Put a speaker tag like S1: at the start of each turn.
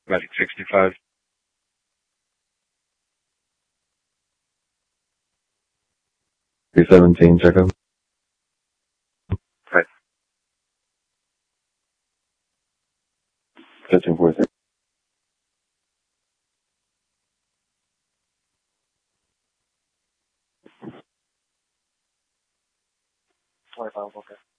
S1: Magic 65.
S2: $317, check out.
S1: Right.
S2: 1543.
S1: $25, okay.